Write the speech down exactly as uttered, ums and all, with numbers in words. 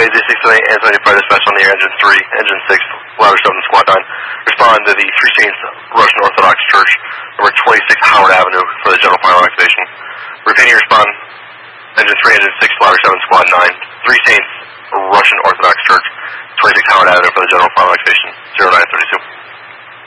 A Z six seven eight, Anthony Fire Dispatch on the air, Engine three, Engine six, Ladder seven, Squad nine. Respond to the Three Saints Russian Orthodox Church, number twenty-six Howard Avenue, for the general final activation. Repeating respond, Engine three, Engine six, Ladder seven, Squad nine. Three Saints Russian Orthodox Church, twenty-six Howard Avenue, for the general final activation. zero nine thirty-two.